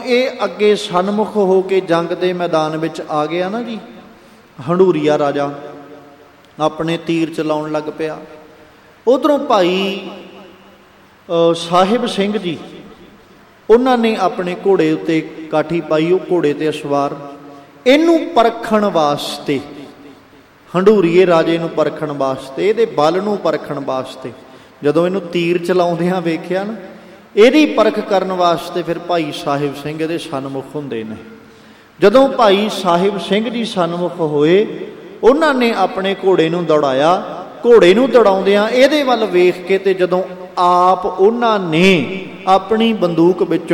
ਇਹ ਅੱਗੇ ਸਨਮੁਖ ਹੋ ਕੇ ਜੰਗ ਦੇ ਮੈਦਾਨ ਵਿੱਚ ਆ ਗਿਆ ਨਾ ਜੀ। ਹੰਡੂਰੀਆ ਰਾਜਾ ਆਪਣੇ ਤੀਰ ਚਲਾਉਣ ਲੱਗ ਪਿਆ। ਉਧਰੋਂ ਭਾਈ ਸਾਹਿਬ ਸਿੰਘ ਜੀ, ਉਹਨਾਂ ਨੇ ਆਪਣੇ ਘੋੜੇ ਉੱਤੇ ਕਾਠੀ ਪਾਈ, ਉਹ ਘੋੜੇ ਤੇ ਸਵਾਰ, ਇਹਨੂੰ ਪਰਖਣ ਵਾਸਤੇ, ਹੰਡੂਰੀਏ ਰਾਜੇ ਨੂੰ ਪਰਖਣ ਵਾਸਤੇ, ਇਹਦੇ ਬਲ ਨੂੰ ਪਰਖਣ ਵਾਸਤੇ, ਜਦੋਂ ਇਹਨੂੰ ਤੀਰ ਚਲਾਉਂਦਿਆਂ ਵੇਖਿਆ ਨਾ, ਇਹਦੀ ਪਰਖ ਕਰਨ ਵਾਸਤੇ ਫਿਰ ਭਾਈ ਸਾਹਿਬ ਸਿੰਘ ਇਹਦੇ ਸਨਮੁਖ ਹੁੰਦੇ ਨੇ। ਜਦੋਂ ਭਾਈ ਸਾਹਿਬ ਸਿੰਘ ਜੀ ਸਨਮੁਖ ਹੋਏ, ਉਹਨਾਂ ਨੇ ਆਪਣੇ ਘੋੜੇ ਨੂੰ ਦੌੜਾਇਆ। ਘੋੜੇ ਨੂੰ ਦੌੜਾਉਂਦਿਆਂ ਇਹਦੇ ਵੱਲ ਵੇਖ ਕੇ, ਤੇ ਜਦੋਂ ਆਪ ਉਹਨਾਂ ਨੇ ਆਪਣੀ ਬੰਦੂਕ ਵਿੱਚੋਂ